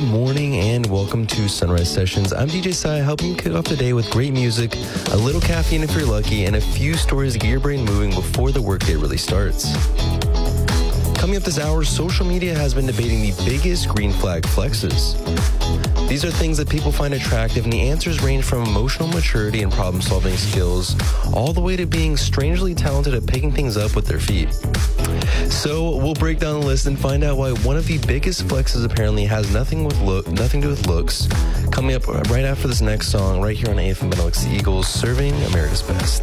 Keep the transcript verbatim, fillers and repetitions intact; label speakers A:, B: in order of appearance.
A: morning and welcome to Sunrise Sessions. I'm D J Sai, helping you kick off the day with great music, a little caffeine if you're lucky, and a few stories to get your brain moving before the workday really starts. Coming up this hour, social media has been debating the biggest green flag flexes. These are things that people find attractive, and the answers range from emotional maturity and problem-solving skills all the way to being strangely talented at picking things up with their feet. So we'll break down the list and find out why one of the biggest flexes apparently has nothing with look, nothing to do with looks. Coming up right after this next song, right here on A F M Benelux, the Eagles, serving America's best.